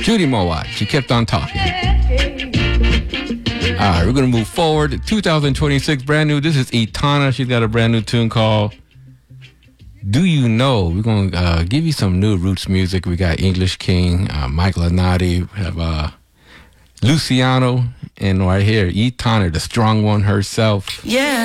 Judy Mowat, she kept on talking. All right, we're going to move forward. 2026, brand new. This is Etana. She's got a brand new tune called Do You Know? We're going to give you some new roots music. We got English King, Mike Lanati, we have Luciano, and right here, Etana, the strong one herself. Yeah.